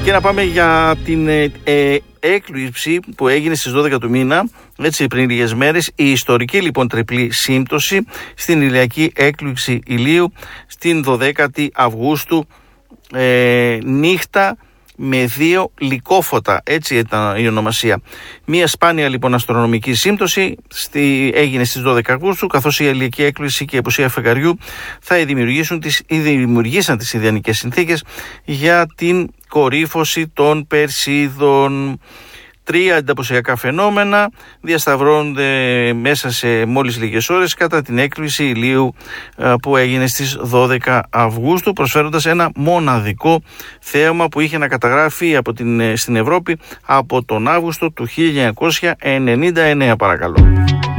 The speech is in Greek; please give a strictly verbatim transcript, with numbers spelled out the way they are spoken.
Και να πάμε για την ε, ε, έκλειψη που έγινε στις δώδεκα του μήνα, έτσι πριν λίγες μέρες, η ιστορική λοιπόν τριπλή σύμπτωση στην ηλιακή έκλειψη ηλίου στην δωδέκατη Αυγούστου, ε, νύχτα με δύο λυκόφωτα, έτσι ήταν η ονομασία. Μία σπάνια λοιπόν αστρονομική σύμπτωση στη, έγινε στις δώδεκα Αυγούστου, καθώς η ηλιακή έκκληση και η απουσία φεγγαριού θα δημιουργήσουν τις, ή δημιουργήσαν τις ιδανικές συνθήκες για την κορύφωση των Περσίδων. Τρία εντυπωσιακά φαινόμενα διασταυρώνονται μέσα σε μόλις λίγες ώρες κατά την έκκληση ηλίου που έγινε στις δώδεκα Αυγούστου, προσφέροντας ένα μοναδικό θέαμα που είχε να καταγράφει από την, στην Ευρώπη από τον Αύγουστο του χίλια εννιακόσια ενενήντα εννέα, παρακαλώ.